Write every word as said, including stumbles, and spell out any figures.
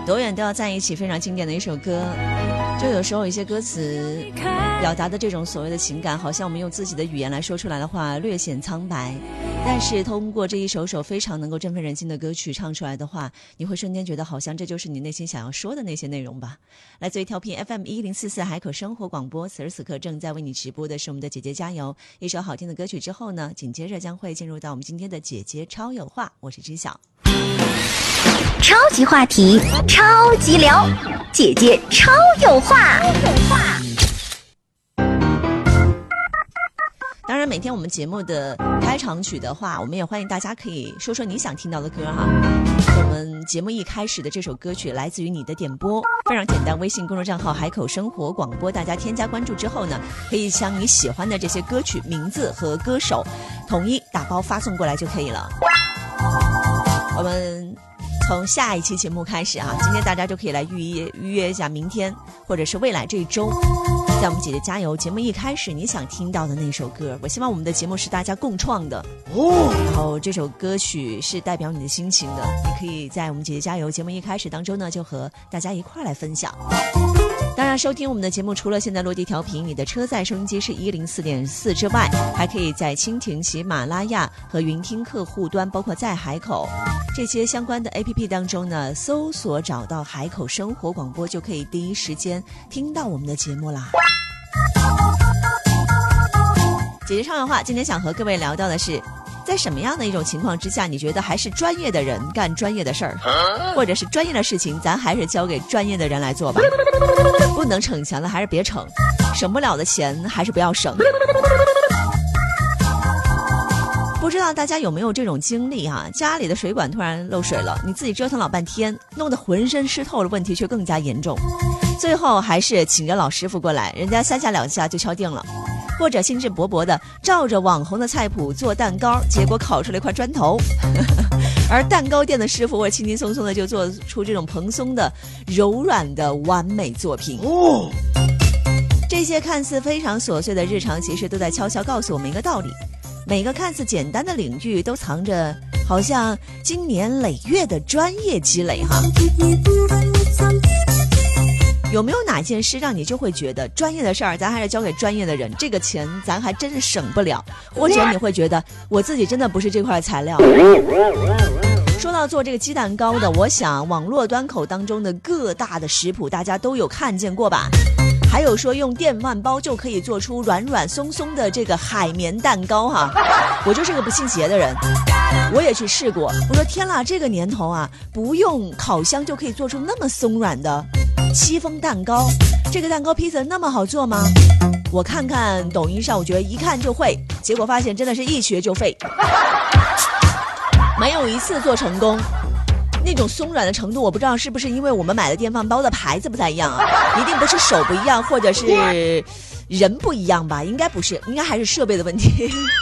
永远都要在一起，非常经典的一首歌。就有时候一些歌词表达的这种所谓的情感，好像我们用自己的语言来说出来的话略显苍白，但是通过这一首首非常能够振奋人心的歌曲唱出来的话，你会瞬间觉得好像这就是你内心想要说的那些内容吧。来自于调频 F M 一零四四海口生活广播，此时此刻正在为你直播的是我们的姐姐加油。一首好听的歌曲之后呢，紧接着将会进入到我们今天的姐姐超有话，我是知晓。 超级话题，超级聊，姐姐超有话。 当然每天我们节目的开场曲的话，我们也欢迎大家可以说说你想听到的歌哈。我们节目一开始的这首歌曲来自于你的点播，非常简单，微信公众账号海口生活广播，大家添加关注之后呢，可以将你喜欢的这些歌曲名字和歌手统一打包发送过来就可以了。我们从下一期节目开始啊，今天大家就可以来预约预约一下明天或者是未来这一周，在我们姐姐加油节目一开始你想听到的那首歌，我希望我们的节目是大家共创的哦。然后这首歌曲是代表你的心情的，你可以在我们姐姐加油节目一开始当中呢，就和大家一块来分享。当然收听我们的节目，除了现在落地调频你的车载收音机是一零四点四之外，还可以在蜻蜓、喜马拉雅和云听客户端，包括在海口这些相关的 A P P 当中呢，搜索找到海口生活广播，就可以第一时间听到我们的节目啦。姐姐唱的话，今天想和各位聊到的是，在什么样的一种情况之下，你觉得还是专业的人干专业的事儿，或者是专业的事情咱还是交给专业的人来做吧。不能逞强的还是别逞，省不了的钱还是不要省。不知道大家有没有这种经历啊？家里的水管突然漏水了，你自己折腾老半天，弄得浑身湿透了，问题却更加严重，最后还是请个老师傅过来，人家三下两下就敲定了。或者兴致勃勃的照着网红的菜谱做蛋糕，结果烤出了一块砖头而蛋糕店的师傅或者轻轻松松的就做出这种蓬松的柔软的完美作品哦。这些看似非常琐碎的日常，其实都在悄悄告诉我们一个道理，每个看似简单的领域都藏着好像经年累月的专业积累哈。有没有哪件事让你就会觉得专业的事儿咱还是交给专业的人，这个钱咱还真是省不了，或者你会觉得我自己真的不是这块材料。说到做这个鸡蛋糕的，我想网络端口当中的各大的食谱大家都有看见过吧，还有说用电饭煲就可以做出软软松松的这个海绵蛋糕哈。我就是个不信邪的人，我也去试过，我说天啦，这个年头啊，不用烤箱就可以做出那么松软的戚风蛋糕，这个蛋糕坯子那么好做吗？我看看抖音上，我觉得一看就会，结果发现真的是一学就废，没有一次做成功。那种松软的程度，我不知道是不是因为我们买的电饭煲的牌子不太一样啊，一定不是手不一样，或者是人不一样吧，应该不是，应该还是设备的问题